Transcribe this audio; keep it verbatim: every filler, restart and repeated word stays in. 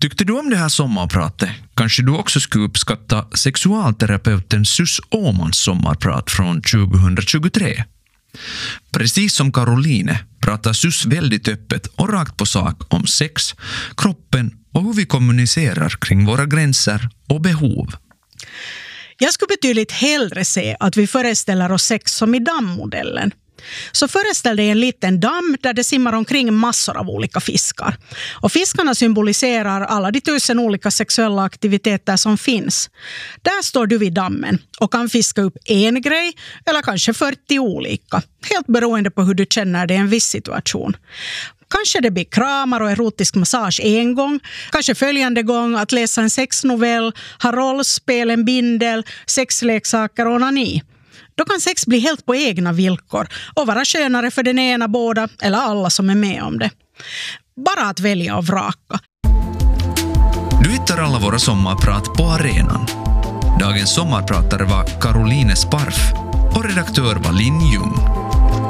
Tyckte du om det här sommarpratet? Kanske du också skulle uppskatta sexualterapeuten Sus Åmans sommarprat från tjugohundratjugotre. Precis som Caroline pratar Sus väldigt öppet och rakt på sak om sex, kroppen och hur vi kommunicerar kring våra gränser och behov. Jag skulle betydligt hellre se att vi föreställer oss sex som i dammmodellen. Så föreställ dig en liten damm där det simmar omkring massor av olika fiskar. Och fiskarna symboliserar alla de tusen olika sexuella aktiviteter som finns. Där står du vid dammen och kan fiska upp en grej eller kanske fyrtio olika. Helt beroende på hur du känner dig i en viss situation. Kanske det blir kramar och erotisk massage en gång. Kanske följande gång att läsa en sexnovell, ha rollspel, en bindel, sexleksaker och onani. Då kan sex bli helt på egna villkor och vara skönare för den ena, båda eller alla som är med om det. Bara att välja och vraka. Du hittar alla våra sommarprat på arenan. Dagens sommarpratare var Caroline Sparf och redaktör var Lin Jung.